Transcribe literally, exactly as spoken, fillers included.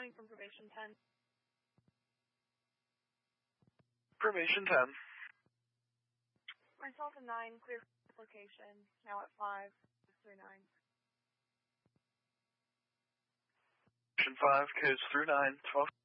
Responding from probation ten. Probation ten. Myself a nine, clear for location. Now at five, three nine. Probation five, codes through nine, twelve.